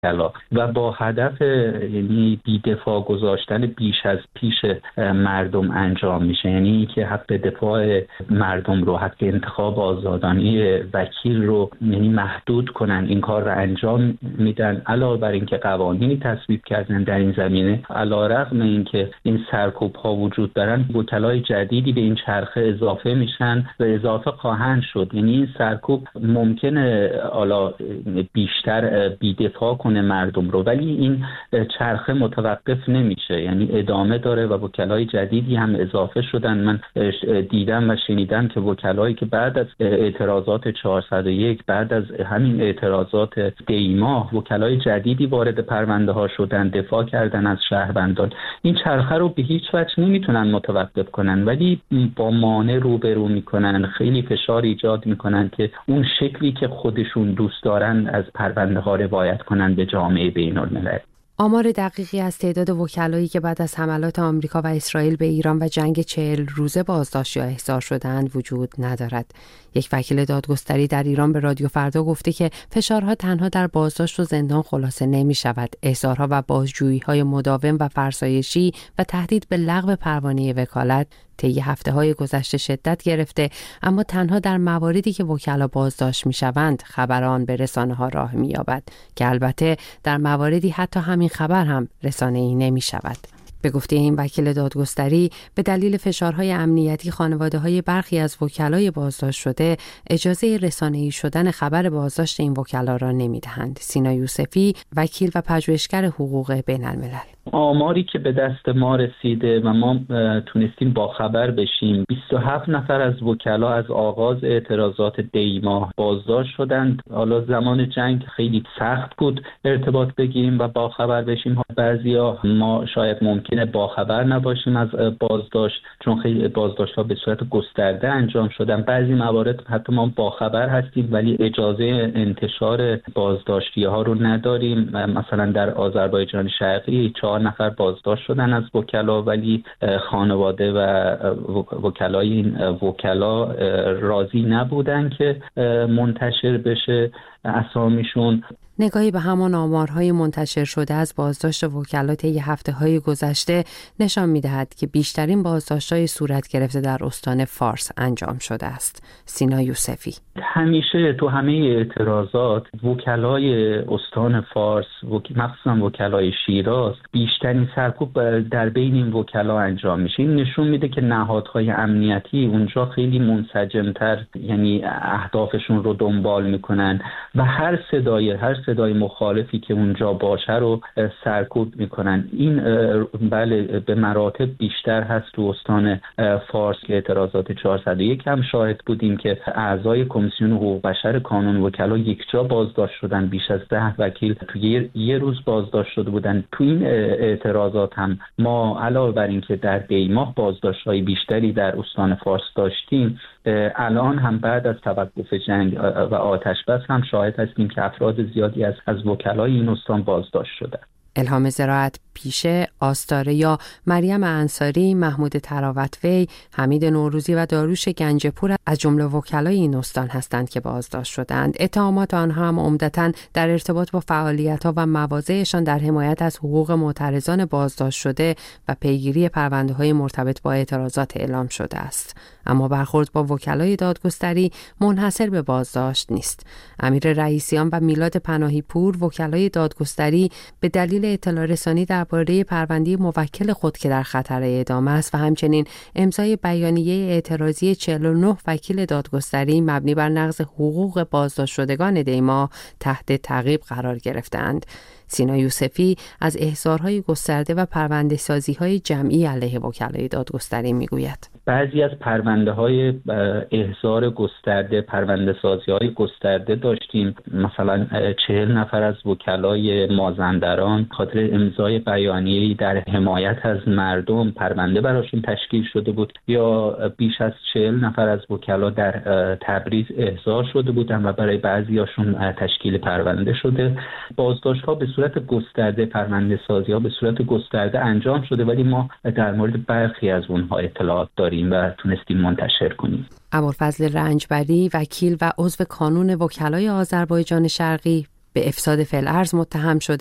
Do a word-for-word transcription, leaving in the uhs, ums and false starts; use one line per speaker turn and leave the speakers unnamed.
وکلا و با هدف یعنی بی‌دفاع گذاشتن بیش از پیش مردم انجام میشه. یعنی که حق دفاع مردم رو، حق انتخاب آزادانه وکیل رو یعنی محدود کنن، این کار رو انجام میدن. علاوه بر اینکه قوانینی تصویب کردن در این زمینه، علیرغم اینکه این سرکوب ها وجود دارن، وکلای جدیدی به این چرخه اضافه میشن و اضافه خواهند شد. یعنی این سرکوب ممکنه حالا بیشتر بی‌دفاع کنه مردم رو، ولی این چرخه متوقف نمیشه، یعنی ادامه داره و وکلای جدیدی هم اضافه شدن. من دیدم و شنیدم که وکلایی که بعد از اعتراضات چهارصد و یک، بعد از همین اعتراضات دیما، وکلای جدیدی وارد پرونده ها شدن، دفاع کردن از شهروندان. این چرخه رو به هیچ وجه نمیتونن متوقف کنن، ولی با مانع روبرو میکنن، خیلی فشار ایجاد میکنن که اون شکلی که خودشون دوست دارن از پرونده ها روایت کنن به جامعه بین الملل.
آمار دقیقی از تعداد وکلایی که بعد از حملات آمریکا و اسرائیل به ایران و جنگ چهل روزه بازداشت یا احضار شدند وجود ندارد. یک وکیل دادگستری در ایران به رادیو فردا گفته که فشارها تنها در بازداشت و زندان خلاصه نمی شود. احضارها و بازجویی‌های مداوم و فرسایشی و تهدید به لغو پروانه وکالت طی هفته‌های گذشته شدت گرفته، اما تنها در مواردی که وکلا بازداشت می‌شوند خبر آن به رسانه‌ها راه می‌یابد که البته در مواردی حتی همین خبر هم رسانه‌ای نمی‌شود. به گفته این وکیل دادگستری، به دلیل فشارهای امنیتی خانواده‌های برخی از وکلای بازداشت شده اجازه رسانه‌ای شدن خبر بازداشت این وکلا را نمی‌دهند. سینا یوسفی، وکیل و پژوهشگر حقوق بین‌الملل:
آماری که به دست ما رسیده و ما تونستیم با خبر بشیم، بیست و هفت نفر از وکلا از آغاز اعتراضات دیما بازداشت شدند. حالا زمان جنگ خیلی سخت بود ارتباط بگیریم و با خبر بشیم. بعضیا ما شاید ممکنه با خبر نباشیم از بازداشت، چون خیلی بازداشت ها به صورت گسترده انجام شدن. بعضی موارد حتی ما با خبر هستیم ولی اجازه انتشار بازداشتی ها رو نداریم. مثلا در آذربایجان شرقی چهار نفر بازداشت شدن از وکلا، ولی خانواده و وکلای این وکلا راضی نبودن که منتشر بشه اسامیشون.
نگاهی به همان آمارهای منتشر شده از بازداشت وکلا طی هفته‌های گذشته نشان می‌دهد که بیشترین بازداشت‌های صورت گرفته در استان فارس انجام شده است. سینا یوسفی:
همیشه تو همه اعتراضات وکلای استان فارس، مخصوصا وکلای شیراز، بیشترین سرکوب در بین این وکلا انجام میشه. این نشون میده که نهادهای امنیتی اونجا خیلی منسجم‌تر، یعنی اهدافشون رو دنبال میکنن و هر صدای هر صدای مخالفی که اونجا باشه رو سرکوب میکنن. این بله به مراتب بیشتر هست تو استان فارس که اعتراضات چهارصد و یک هم شاهد بودیم که اعضای کمیسیون حقوق بشر کانون وکلا یکجا بازداشت شدن. بیش از ده وکیل توی یه روز بازداشت شده بودن. تو این اعتراضات هم ما علاوه بر این که در دیما بازداشت‌های بیشتری در استان فارس داشتیم، الان هم بعد از توقف جنگ و آتش بس هم شاهد هستیم که افراد زیادی از از وکلای این استان بازداشت شدن.
الهام زراعت پیشه، آستاره یا مریم انصاری، محمود تراوتوی، حمید نوروزی و داروش گنجپور از جمله وکلای این استان هستند که بازداشت شدند. اتهامات آنها هم عمدتاً در ارتباط با فعالیت‌ها و مواضعشان در حمایت از حقوق معترضان بازداشت شده و پیگیری پرونده‌های مرتبط با اعتراضات اعلام شده است. اما برخورد با وکلای دادگستری منحصر به بازداشت نیست. امیر رئیسیان و میلاد پناهی پور، وکلای دادگستری، به دلیل اطلاع رسانی درباره پرونده موکل خود که در خطر اعدام است و همچنین امضای بیانیه اعتراضی چهل و نه وکیل دادگستری مبنی بر نقض حقوق بازداشت شدگان دیما تحت تعقیب قرار گرفتند. سینا یوسفی از احضارهای گسترده و پرونده سازی‌های جمعی علیه وکلای دادگستری میگوید:
بعضی از پرونده های احضار گسترده، پرونده سازی های گسترده داشتیم. مثلا چهل نفر از وکلای مازندران خاطر امضای بیانیه‌ای در حمایت از مردم پرونده براشون تشکیل شده بود، یا بیش از چهل نفر از وکلا در تبریز احضار شده بودن و برای بعضیاشون تشکیل پرونده شده. بازداشت ها به صورت گسترده، پرونده سازی ها به صورت گسترده انجام شده، ولی ما در مورد برخی از اونها اطلاعات داریم و تونستیم منتشر کنیم.
ابوالفضل رنجبری، وکیل و عضو کانون وکلای آذربایجان شرقی، به افساد فعل ارض متهم شده